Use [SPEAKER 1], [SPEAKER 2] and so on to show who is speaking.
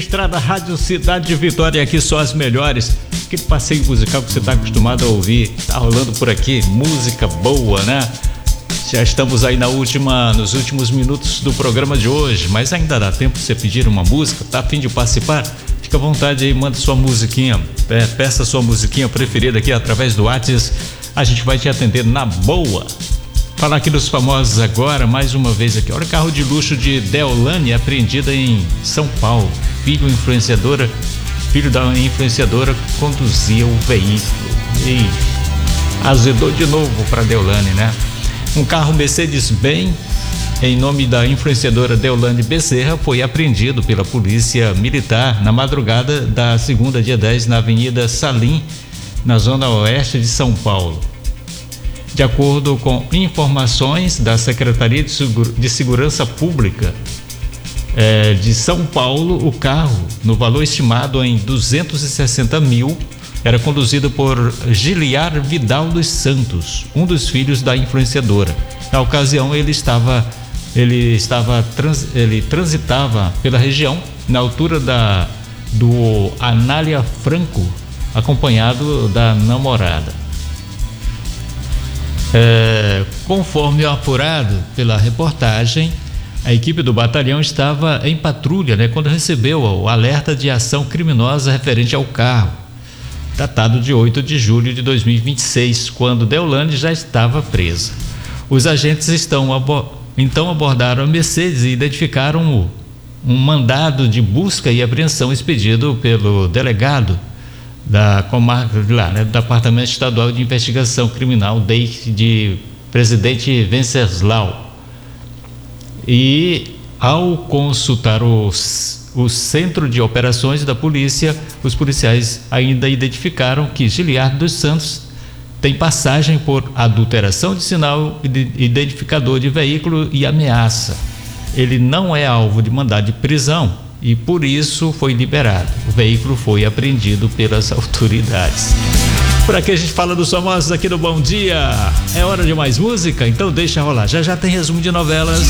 [SPEAKER 1] Estrada Rádio Cidade de Vitória, aqui só as melhores. Aquele passeio musical que você está acostumado a ouvir, tá rolando por aqui, música boa, né? Já estamos aí nos últimos minutos do programa de hoje, mas ainda dá tempo de você pedir uma música, tá a fim de participar? Fica à vontade aí, manda sua musiquinha, peça sua musiquinha preferida aqui através do WhatsApp, a gente vai te atender na boa. Falar aqui dos famosos agora, mais uma vez aqui. Olha o carro de luxo de Deolane apreendida em São Paulo. Filho da influenciadora conduzia o veículo. E azedou de novo para Deolane, né? Um carro Mercedes-Benz em nome da influenciadora Deolane Bezerra foi apreendido pela polícia militar na madrugada da segunda, dia 10, na Avenida Salim, na zona oeste de São Paulo. De acordo com informações da Secretaria de Segurança Pública de São Paulo, o carro, no valor estimado em 260 mil, era conduzido por Giliar Vidal dos Santos, um dos filhos da influenciadora. Na ocasião, ele transitava pela região, na altura do Anália Franco, acompanhado da namorada. Conforme apurado pela reportagem, a equipe do batalhão estava em patrulha, né, quando recebeu o alerta de ação criminosa referente ao carro, datado de 8 de julho de 2026, quando Deolane já estava presa. Os agentes então abordaram a Mercedes e identificaram um mandado de busca e apreensão expedido pelo delegado da comarca lá, né, do Departamento Estadual de Investigação Criminal de Presidente Venceslau. E ao consultar o centro de operações da polícia, os policiais ainda identificaram que Giliardo dos Santos tem passagem por adulteração de sinal identificador de veículo e ameaça. Ele não é alvo de mandado de prisão e por isso foi liberado. O veículo foi apreendido pelas autoridades. Por aqui a gente fala dos famosos aqui no Bom Dia. É hora de mais música? Então deixa rolar. Já tem resumo de novelas.